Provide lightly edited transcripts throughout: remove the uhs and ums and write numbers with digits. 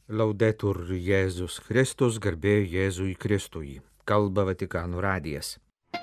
Laudetur Jėzus Kristus, garbė Jėzui Kristui. Kalba Vatikano radijas.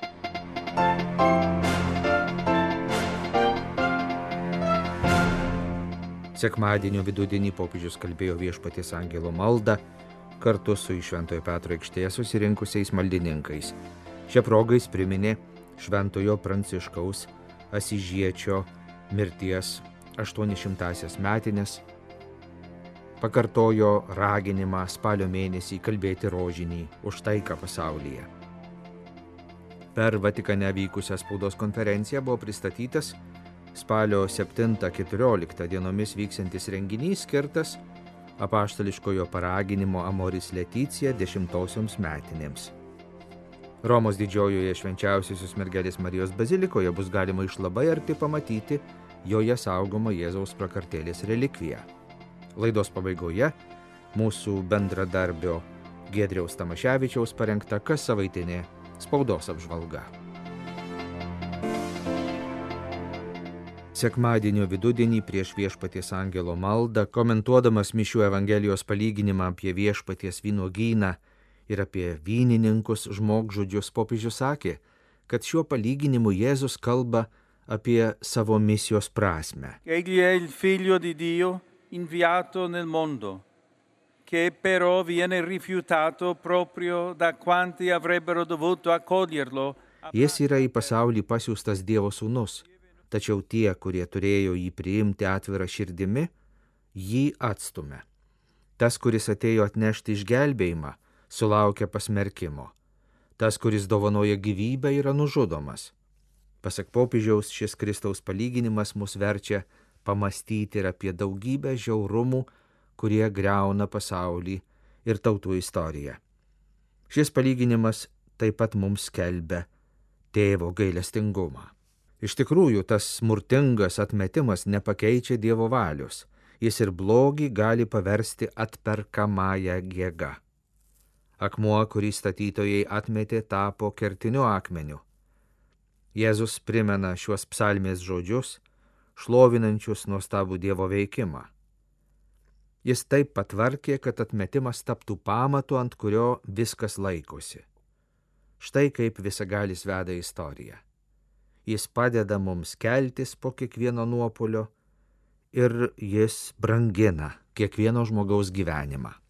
Sekmadienio vidudienį popiežius kalbėjo Viešpaties angelo maldą kartu su iš Šventojo Petro aikštėje susirinkusiais maldininkais. Šia proga jis priminė Šventojo Pranciškaus Asyžiečio mirties 800-asias metines, pakartojo raginimą spalio mėnesį kalbėti rožinį už taiką pasaulyje. Per Vatikane vykusią spaudos konferenciją buvo pristatytas spalio 7-14 dienomis vyksiantis renginys skirtas apaštališkojo paraginimo Amoris Laetitia 10-osioms metinėms. Romos didžiojoje Švenčiausiosios mergelės Marijos bazilikoje bus galima iš labai arti pamatyti joje saugomą Jėzaus prakartėlės relikviją. Laidos pabaigoje mūsų bendradarbio Giedriaus Tamaševičiaus parengta kassavaitinė spaudos apžvalga. Sekmadienio vidudienį prieš Viešpaties angelo maldą, komentuodamas mišių Evangelijos palyginimą apie Viešpaties vynuogyną ir apie vynininkus žmogžudžius, popiežius sakė, kad šiuo palyginimu Jėzus kalba apie savo misijos prasmę. Egli è il figlio di Dio inviato nel mondo, che però viene rifiutato proprio da quanti avrebbero dovuto accoglierlo. Jis yra į pasaulį pasiųstas Dievo sūnus, tačiau tie, kurie turėjo jį priimti atvira širdimi, jį atstumia. Tas, kuris atėjo atnešti išgelbėjimą, sulaukia pasmerkimo. Tas, kuris dovanoja gyvybę, yra nužudomas. Pasak popiežiaus, šis Kristaus palyginimas mus verčia pamastyti ir apie daugybę žiaurumų, kurie griauna pasaulį ir tautų istoriją. Šis palyginimas taip pat mums skelbia tėvo gailestingumą. Iš tikrųjų, tas smurtingas atmetimas nepakeičia Dievo valios. Jis ir blogį gali paversti atperkamąją jėgą. Akmuo, kurį statytojai atmetė, tapo kertiniu akmeniu. Jėzus primena šiuos psalmės žodžius, šlovinančius nuostabų Dievo veikimą. Jis taip patvarkė, kad atmetimas taptų pamatu, ant kurio viskas laikosi. Štai kaip visagalis veda istoriją. Jis padeda mums keltis po kiekvieno nuopuolio ir jis brangina kiekvieno žmogaus gyvenimą.